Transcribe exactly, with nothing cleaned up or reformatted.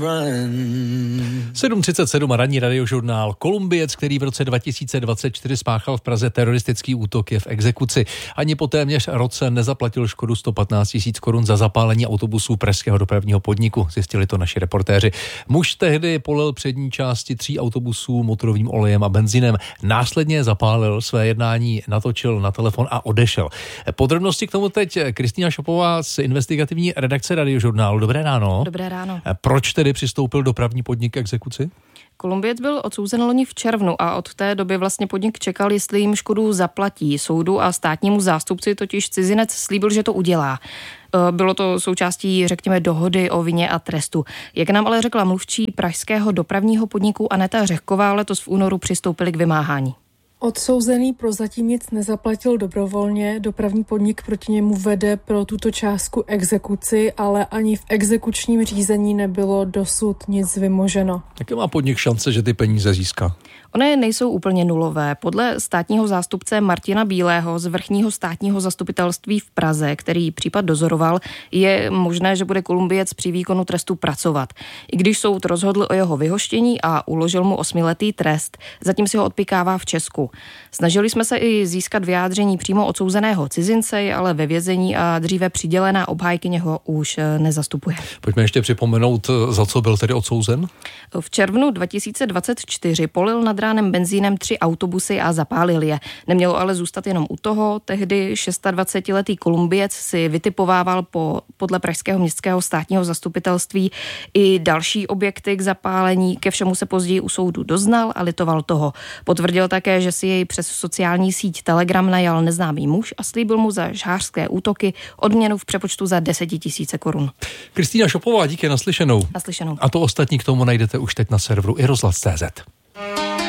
sedm třicet sedm ranní radiožurnál. Kolumbiec, který v roce dva tisíce dvacet čtyři spáchal v Praze teroristický útok, je v exekuci. Ani po téměř roce nezaplatil škodu sto patnáct tisíc korun za zapálení autobusů pražského dopravního podniku. Zjistili to naši reportéři. Muž tehdy polil přední části tří autobusů motorovým olejem a benzínem. Následně zapálil, své jednání natočil na telefon a odešel. Podrobnosti k tomu teď Kristýna Šopová z investigativní redakce radiožurnálu. Dobré ráno. Dobré ráno. Proč tedy přistoupil dopravní podnik k exekuci? Kolumbiec byl odsouzen loni v červnu a od té doby vlastně podnik čekal, jestli jim škodu zaplatí. Soudu a státnímu zástupci totiž cizinec slíbil, že to udělá. Bylo to součástí, řekněme, dohody o vině a trestu. Jak nám ale řekla mluvčí pražského dopravního podniku Aneta Řehková, letos v únoru přistoupili k vymáhání. Odsouzený prozatím nic nezaplatil dobrovolně, dopravní podnik proti němu vede pro tuto částku exekuci, ale ani v exekučním řízení nebylo dosud nic vymoženo. Jaké má podnik šance, že ty peníze získá? Ony nejsou úplně nulové. Podle státního zástupce Martina Bílého z vrchního státního zastupitelství v Praze, který případ dozoroval, je možné, že bude Kolumbiec při výkonu trestu pracovat. I když soud rozhodl o jeho vyhoštění a uložil mu osmiletý trest, zatím si ho odpykává v Česku. Snažili jsme se i získat vyjádření přímo odsouzeného cizince, ale ve vězení a dříve přidělená obhájkyně ho už nezastupuje. Pojďme ještě připomenout, za co byl tedy odsouzen? V červnu dva tisíce dvacet čtyři polil nad ránem benzínem tři autobusy a zapálil je. Nemělo ale zůstat jenom u toho. Tehdy dvacetšestiletý Kolumbiec si vytipovával po, podle pražského městského státního zastupitelství i další objekty k zapálení. Ke všemu se později u soudu doznal a litoval toho. Potvrdil také, že si jej přes sociální síť Telegram najal neznámý muž a slíbil mu za žhářské útoky odměnu v přepočtu za desetitisíce korun. Kristýna Šopová, díky, naslyšenou. Naslyšenou. A to ostatní k tomu najdete už teď na serveru i rozhlas tečka cé zet.